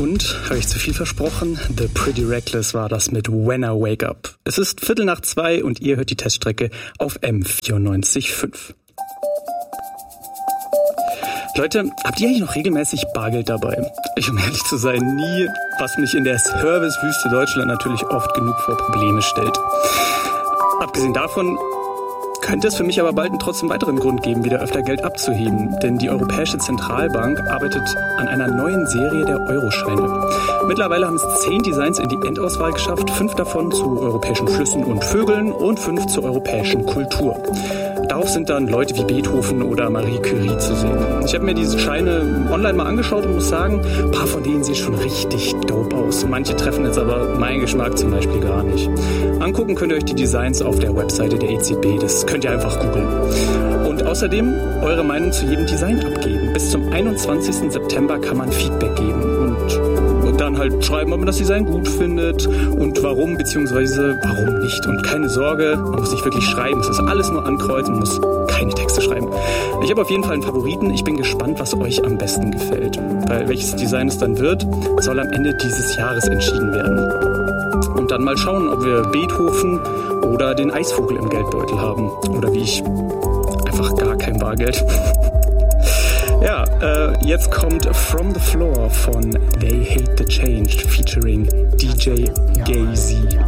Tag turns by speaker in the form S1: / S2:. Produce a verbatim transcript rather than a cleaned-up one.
S1: Und, habe ich zu viel versprochen? The Pretty Reckless war das mit When I Wake Up. Es ist Viertel nach zwei und ihr hört die Teststrecke auf M vierundneunzig Komma fünf. Leute, habt ihr eigentlich noch regelmäßig Bargeld dabei? Ich, um ehrlich zu sein, nie, was mich in der Servicewüste Deutschland natürlich oft genug vor Probleme stellt. Abgesehen davon könnte es für mich aber bald einen trotzdem weiteren Grund geben, wieder öfter Geld abzuheben. Denn die Europäische Zentralbank arbeitet an einer neuen Serie der Euroscheine. Mittlerweile haben es zehn Designs in die Endauswahl geschafft, fünf davon zu europäischen Flüssen und Vögeln und fünf zur europäischen Kultur. Darauf sind dann Leute wie Beethoven oder Marie Curie zu sehen. Ich habe mir diese Scheine online mal angeschaut und muss sagen, ein paar von denen sehen schon richtig dope aus. Manche treffen jetzt aber meinen Geschmack zum Beispiel gar nicht. Angucken könnt ihr euch die Designs auf der Webseite der E Z B. Das könnt ihr einfach googeln. Und außerdem eure Meinung zu jedem Design abgeben. Bis zum einundzwanzigsten September kann man Feedback geben und dann halt schreiben, ob man das Design gut findet und warum, beziehungsweise warum nicht. Und keine Sorge, man muss nicht wirklich schreiben. Es ist alles nur ankreuzen, man muss keine Texte schreiben. Ich habe auf jeden Fall einen Favoriten. Ich bin gespannt, was euch am besten gefällt. Weil welches Design es dann wird, soll am Ende dieses Jahres entschieden werden. Und dann mal schauen, ob wir Beethoven oder den Eisvogel im Geldbeutel haben. Oder wie ich, einfach gar kein Bargeld. Ja, äh, jetzt kommt From the Floor von They Hate the Change featuring D J Gay Z.